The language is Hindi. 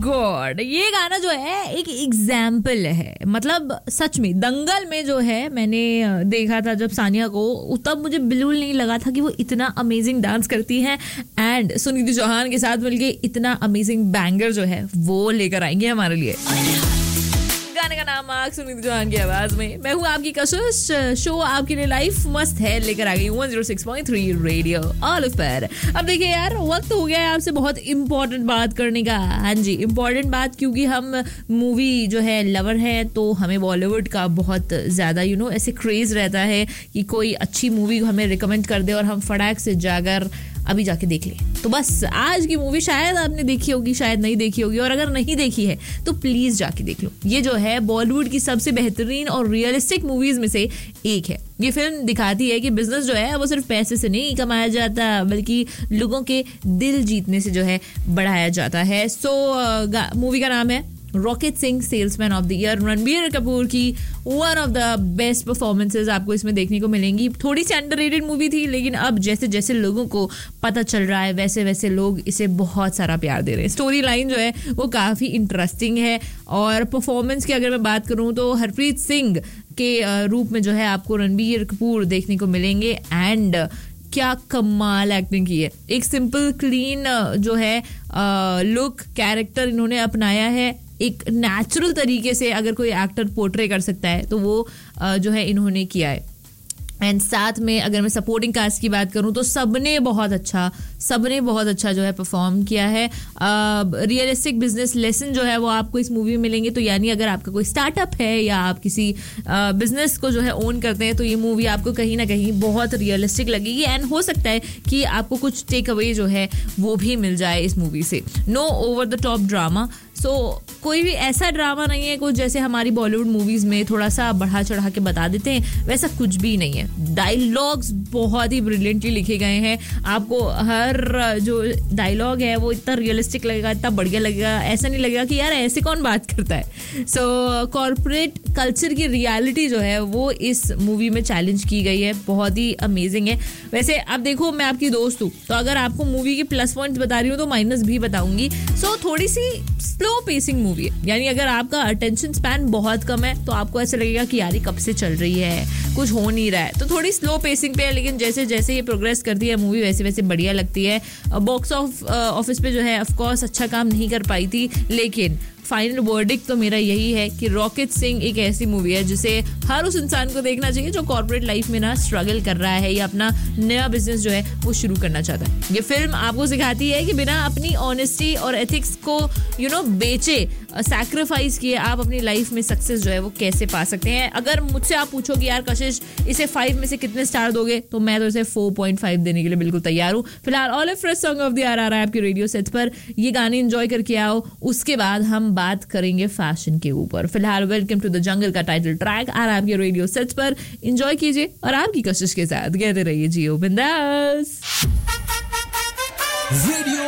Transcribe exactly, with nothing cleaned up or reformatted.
गॉड, ये गाना जो है एक एग्जाम्पल है. मतलब सच में दंगल में जो है मैंने देखा था जब सानिया को, तब मुझे बिल्कुल नहीं लगा था कि वो इतना अमेजिंग डांस करती हैं एंड सुनिधि चौहान के साथ मिलके इतना अमेजिंग बैंगर जो है वो लेकर आएंगे हमारे लिए. गाने का नाम आग, सुनिधि चौहान की आवाज में. मैं हूँ आपकी कशिश. शो आपके लिए लाइफ मस्त है लेकर आ गई one oh six point three radio all पर. अब देखिए यार, वक्त हो गया है आपसे बहुत इंपॉर्टेंट बात करने का. हाँ जी, इंपॉर्टेंट बात, क्योंकि हम मूवी जो है लवर हैं, तो हमें बॉलीवुड का बहुत ज्यादा यू नो ऐसे क्रेज रहता है कि कोई अच्छी मूवी हमें रिकमेंड कर दे और हम फटाक से जाकर अभी जाके देख ले. तो बस आज की मूवी शायद आपने देखी होगी, शायद नहीं देखी होगी, और अगर नहीं देखी है तो प्लीज जाके देख लो. ये जो है बॉलीवुड की सबसे बेहतरीन और रियलिस्टिक मूवीज में से एक है. ये फिल्म दिखाती है कि बिजनेस जो है वो सिर्फ पैसे से नहीं कमाया जाता, बल्कि लोगों के दिल जीतने से जो है बढ़ाया जाता है. सो मूवी का नाम है rocket Singh, salesman of the year. Ranbir Kapoor की one of the best performances आपको इसमें देखने को मिलेंगी. थोड़ी सी अंडररेटेड मूवी थी, लेकिन अब जैसे जैसे लोगों को पता चल रहा है वैसे वैसे लोग इसे बहुत सारा प्यार दे रहे हैं. स्टोरी लाइन जो है वो काफ़ी इंटरेस्टिंग है, और परफॉर्मेंस की अगर मैं बात करूँ तो हरप्रीत सिंह के रूप में जो है आपको रणबीर कपूर देखने को मिलेंगे. एंड क्या कमाल एक्टिंग की है. एक सिंपल क्लीन जो है लुक कैरेक्टर इन्होंने अपनाया है. एक नेचुरल तरीके से अगर कोई एक्टर पोर्ट्रे कर सकता है तो वो जो है इन्होंने किया है. एंड साथ में अगर मैं सपोर्टिंग कास्ट की बात करूं तो सबने बहुत अच्छा सबने बहुत अच्छा जो है परफॉर्म किया है. रियलिस्टिक बिजनेस लेसन जो है वो आपको इस मूवी में मिलेंगे. तो यानी अगर आपका कोई स्टार्टअप है या आप किसी बिजनेस को जो है ओन करते हैं तो ये मूवी आपको कहीं ना कहीं बहुत रियलिस्टिक लगेगी. एंड हो सकता है कि आपको कुछ टेक अवे जो है वो भी मिल जाए इस मूवी से. Know over the top drama. So so, कोई भी ऐसा ड्रामा नहीं है कुछ जैसे हमारी बॉलीवुड मूवीज में थोड़ा सा बढ़ा चढ़ा के बता देते हैं, वैसा कुछ भी नहीं है. डायलॉग्स बहुत ही ब्रिलियंटली लिखे गए हैं. आपको हर जो डायलॉग है वो इतना रियलिस्टिक लगेगा, इतना बढ़िया लगेगा. ऐसा नहीं लगेगा कि यार ऐसे कौन बात करता है. सो कॉर्पोरेट कल्चर की रियलिटी जो है वो इस मूवी में चैलेंज की गई है. बहुत ही अमेजिंग है. वैसे अब देखो, मैं आपकी दोस्त हूँ, तो अगर आपको मूवी के प्लस पॉइंट्स बता रही हूँ तो माइनस भी बताऊंगी. सो थोड़ी सी स्लो पेसिंग मूवी है. यानी अगर आपका अटेंशन स्पैन बहुत कम है तो आपको ऐसा लगेगा कि यार कब से चल रही है, कुछ हो नहीं रहा है. तो थोड़ी स्लो पेसिंग पे है, लेकिन जैसे जैसे ये प्रोग्रेस करती है मूवी वैसे वैसे बढ़िया लगती है. बॉक्स ऑफ ऑफिस पे जो है ऑफ कोर्स अच्छा काम नहीं कर पाई थी, लेकिन फाइनल वर्डिक्ट तो मेरा यही है कि रॉकेट सिंह एक ऐसी मूवी है जिसे हर उस इंसान को देखना चाहिए जो कॉर्पोरेट लाइफ में ना स्ट्रगल कर रहा है या अपना नया बिजनेस जो है वो शुरू करना चाहता है. ये फिल्म आपको सिखाती है कि बिना अपनी ऑनेस्टी और एथिक्स को यू नो बेचे, सैक्रिफाइस किए आप अपनी लाइफ में सक्सेस जो है वो कैसे पा सकते हैं. अगर मुझसे आप पूछो कि यार कशिश इसे फाइव में से कितने स्टार दोगे, तो मैं तो इसे फोर पॉइंट फाइव देने के लिए बिल्कुल तैयार हूँ. फिलहाल all fresh song of the are आ रहा है आपके रेडियो सेट पर. ये गाने एंजॉय करके आओ, उसके बाद हम बात करेंगे फैशन के ऊपर. फिलहाल वेलकम टू द जंगल का टाइटल ट्रैक आ रहा है आपके रेडियो सेट पर. एंजॉय कीजिए और आपकी कशिश के साथ कहते रहिए जियो बिंदास. रेडियो